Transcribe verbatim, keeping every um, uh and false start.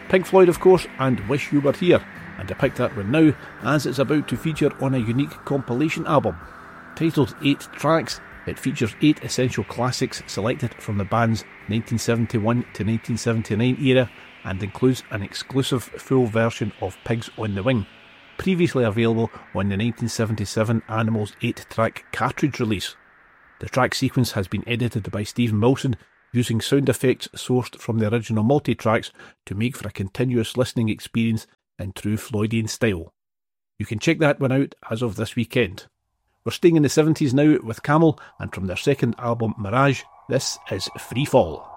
Pink Floyd, of course, and Wish You Were Here, and I picked that one now as it's about to feature on a unique compilation album. Titled Eight Tracks, it features eight essential classics selected from the band's nineteen seventy-one to nineteen seventy-nine era and includes an exclusive full version of Pigs on the Wing, previously available on the nineteen seventy-seven Animals eight track cartridge release. The track sequence has been edited by Stephen Wilson, using sound effects sourced from the original multi-tracks to make for a continuous listening experience in true Floydian style. You can check that one out as of this weekend. We're staying in the seventies now with Camel, and from their second album Mirage, this is Free Fall.